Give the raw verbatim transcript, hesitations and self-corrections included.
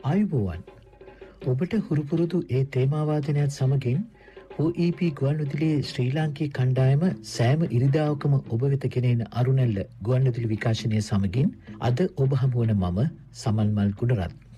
ආයුබෝවන්. ඔබට හුරුපුරුදු ඒ තේමාවාදනයත් සමගින් O E P ගුවන්විදුලියේ ශ්‍රී ලාංකීය කණ්ඩායම සෑම ඉරිදාවකම ඔබ වෙත ගෙනෙන අරුණැල්ල ගුවන්විදුලි විකාශනය සමගින් අද ඔබ හමුවන මම සමල්මල් ගුණරත්න.